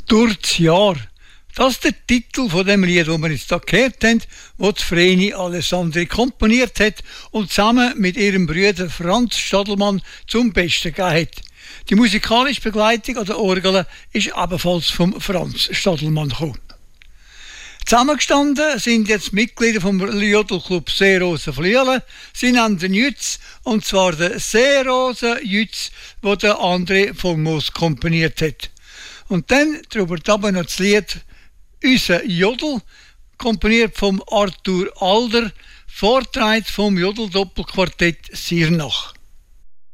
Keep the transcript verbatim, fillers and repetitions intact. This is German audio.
Durchs Jahr. Das ist der Titel von dem Lied, das wir jetzt hier gehört haben, das Vreni Alessandri komponiert hat und zusammen mit ihrem Bruder Franz Stadelmann zum Besten gegeben hat. Die musikalische Begleitung an der Orgel ist ebenfalls vom Franz Stadelmann gekommen. Zusammengestanden sind jetzt Mitglieder vom Jodelclub Seerosen Flüelen. Sie nennen den Jütz, und zwar den Seerosen Jütz, den der André von Moos komponiert hat. Und dann darüber noch das Lied «Unser Jodel», komponiert vom Arthur Alder, vorgetragen vom Jodel-Doppelquartett Sirnach.